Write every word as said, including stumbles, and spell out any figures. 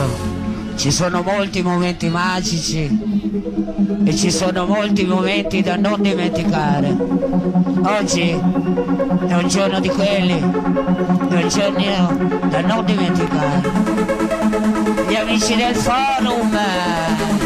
Dio, ci sono molti momenti magici e ci sono molti momenti da non dimenticare. Oggi è un giorno di quelli, è un giorno da non dimenticare. Gli amici del forum,